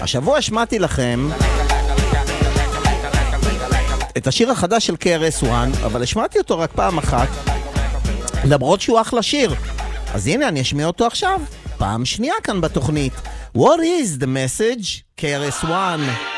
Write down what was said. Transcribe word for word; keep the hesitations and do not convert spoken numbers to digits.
השבוע השמעתי לכם את השיר החדש של קי אר אס וואן, אבל השמעתי אותו רק פעם אחת, למרות שהוא אחלה שיר. אז הנה, אני אשמיע אותו עכשיו, פעם שנייה כאן בתוכנית. What is the message? קי אר אס וואן.